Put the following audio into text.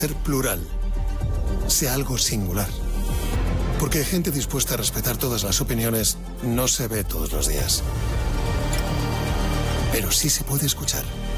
ser plural sea algo singular. Porque gente dispuesta a respetar todas las opiniones no se ve todos los días. Pero sí se puede escuchar.